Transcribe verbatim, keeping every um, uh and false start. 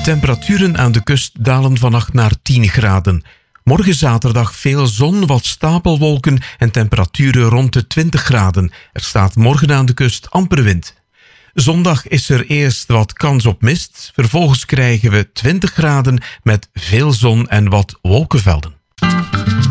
temperaturen aan de kust dalen vannacht naar tien graden. Morgen zaterdag veel zon, wat stapelwolken en temperaturen rond de twintig graden. Er staat morgen aan de kust amper wind. Zondag is er eerst wat kans op mist. Vervolgens krijgen we twintig graden met veel zon en wat wolkenvelden.